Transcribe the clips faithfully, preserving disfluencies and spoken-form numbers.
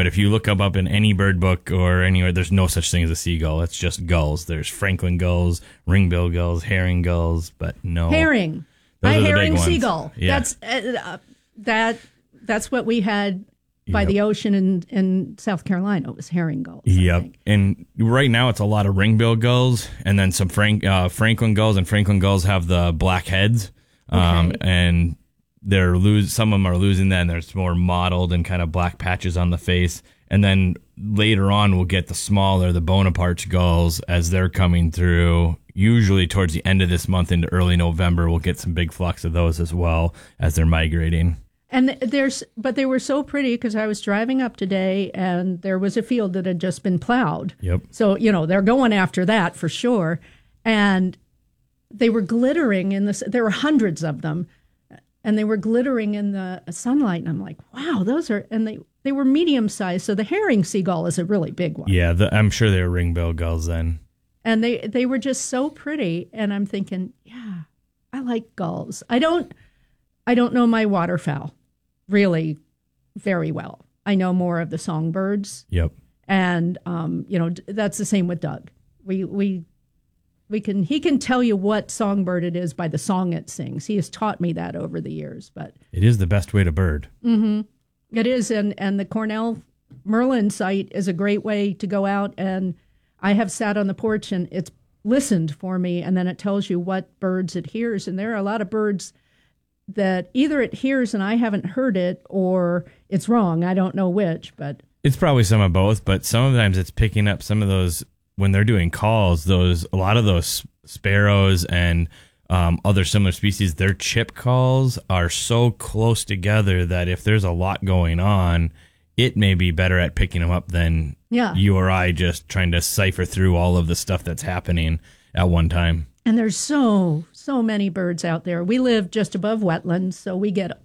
But if you look up, up in any bird book or anywhere, there's no such thing as a seagull. It's just gulls. There's Franklin gulls, ringbill gulls, herring gulls, but no. Herring. Those My are the herring big ones. seagull. Yeah. That's uh, that. That's what we had by Yep. the ocean in, in South Carolina. It was herring gulls. I Yep. think. And right now it's a lot of ringbill gulls and then some Frank, uh, Franklin gulls, and Franklin gulls have the black heads. Um, Okay. and they're lose. Some of them are losing that, and there's more mottled and kind of black patches on the face. And then later on, we'll get the smaller, the Bonaparte's gulls as they're coming through. Usually towards the end of this month into early November, we'll get some big flocks of those as well as they're migrating. And there's, but they were so pretty because I was driving up today and there was a field that had just been plowed. Yep. So, you know, they're going after that for sure. And they were glittering in this, there were hundreds of them, and they were glittering in the sunlight. And I'm like, wow, those are, and they, they were medium sized. So the herring seagull is a really big one. Yeah, the, I'm sure they were ringbill gulls then. And they, they were just so pretty. And I'm thinking, yeah, I like gulls. I don't, I don't know my waterfowl really very well. I know more of the songbirds. Yep. And, um, you know, that's the same with Doug. We, we, we can, he can tell you what songbird it is by the song it sings. He has taught me that over the years, but It is the best way to bird. mm-hmm, it is. And, and the Cornell Merlin site is a great way to go out. And I have sat on the porch and it's listened for me. And then it tells you what birds it hears. And there are a lot of birds that either it hears and I haven't heard it, or it's wrong. I don't know which, but It's probably some of both, but sometimes it's picking up some of those when they're doing calls. Those a lot of those sparrows and um, other similar species, their chip calls are so close together that if there's a lot going on, it may be better at picking them up than yeah. you or I just trying to cipher through all of the stuff that's happening at one time. And there's so, so many birds out there. We live just above wetlands, so we get,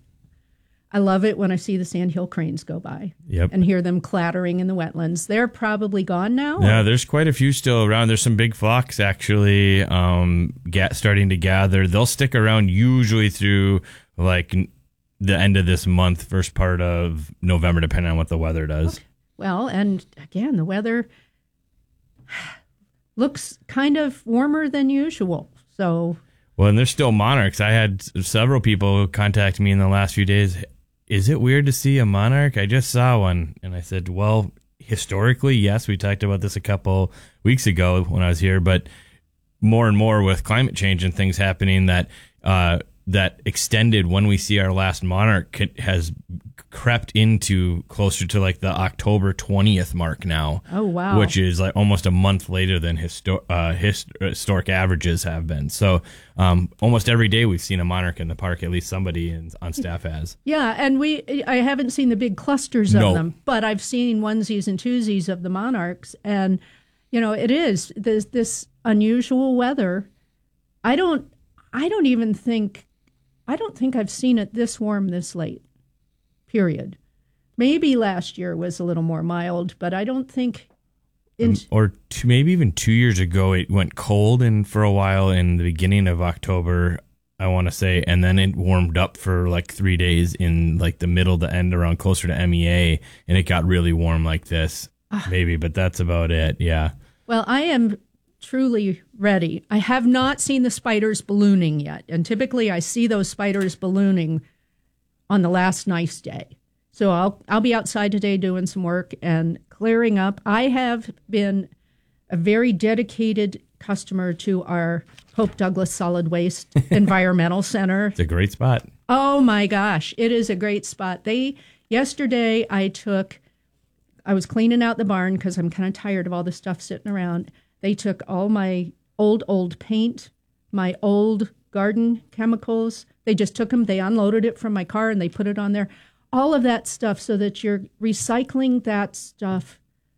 I love it when I see the sandhill cranes go by Yep. and hear them clattering in the wetlands. They're probably gone now. Yeah, there's quite a few still around. There's some big flocks actually um, get, starting to gather. They'll stick around usually through like n- the end of this month, first part of November, depending on what the weather does. Okay. Well, and again, the weather looks kind of warmer than usual. So, Well, and there's still monarchs. I had s- several people contact me in the last few days. Is it weird to see a monarch? I just saw one. And I said, well, historically, yes, we talked about this a couple weeks ago when I was here, but more and more with climate change and things happening that uh, that extended when we see our last monarch c- has crept into closer to like the October twentieth mark now. oh, wow. Which is like almost a month later than histo- uh, hist- historic averages have been. So um, almost every day we've seen a monarch in the park. At least somebody in, on staff has. Yeah, and we I haven't seen the big clusters of No. them, but I've seen onesies and twosies of the monarchs, and you know, it is this this unusual weather. I don't I don't even think I don't think I've seen it this warm this late. Period. Maybe last year was a little more mild, but I don't think in, Or two, maybe even two years ago, it went cold and for a while in the beginning of October, I want to say, and then it warmed up for like three days in like the middle to end around closer to M E A, and it got really warm like this. Maybe, but that's about it. Yeah. Well, I am truly ready. I have not seen the spiders ballooning yet. And typically I see those spiders ballooning on the last nice day. So I'll I'll be outside today doing some work and clearing up. I have been a very dedicated customer to our Pope Douglas Solid Waste Environmental Center. It's a great spot. Oh my gosh, it is a great spot. They yesterday I took I was cleaning out the barn because I'm kind of tired of all the stuff sitting around. They took all my old, old paint, my old garden chemicals. They just took them, they unloaded it from my car, and they put it on there. All of that stuff so that you're recycling that stuff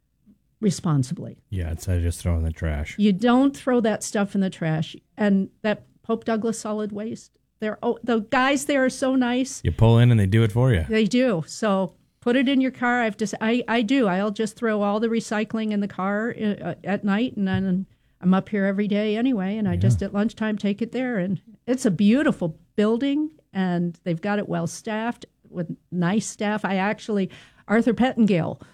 responsibly. Yeah, it's I just throw in the trash. You don't throw that stuff in the trash. And that Pope Douglas Solid Waste, they're oh, the guys there are so nice. You pull in and they do it for you. They do. So put it in your car. I've just, I, I do. I'll just throw all the recycling in the car uh, at night, and then I'm up here every day anyway. And I Yeah. just at lunchtime take it there, and it's a beautiful building, and they've got it well staffed with nice staff. I actually, Arthur Pettingale